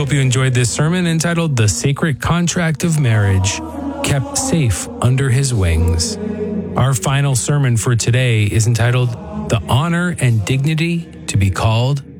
hope you enjoyed this sermon entitled The Sacred Contract of Marriage, Kept Safe Under His Wings. Our final sermon for today is entitled The Honor and Dignity to be Called